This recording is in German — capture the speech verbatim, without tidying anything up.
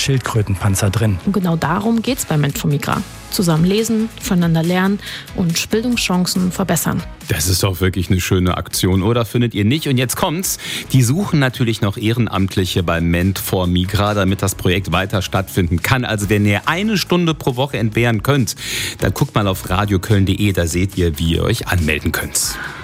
Schildkrötenpanzer drin. Und genau darum geht es bei Ment for Migra. Zusammen lesen, voneinander lernen und Bildungschancen verbessern. Das ist doch wirklich eine schöne Aktion, oder findet ihr nicht? Und jetzt kommt's. Die suchen natürlich noch Ehrenamtliche bei Ment for Migra, damit das Projekt weiter stattfinden kann. Also wenn ihr eine Stunde pro Woche entbehren könnt, dann guckt mal auf radio köln punkt de, da seht ihr, wie ihr euch anmelden könnt.